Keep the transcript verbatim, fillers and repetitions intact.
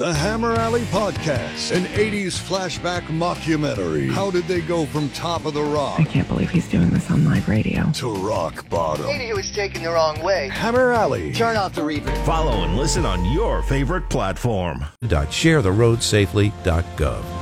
The Hammer Alley Podcast, an eighties flashback mockumentary. How did they go from Top of the Rock? I can't believe he's doing this on live radio. To rock bottom. Maybe he was taken the wrong way. Hammer Alley. Turn off the reaper. Follow and listen on your favorite platform. share the road safely dot gov.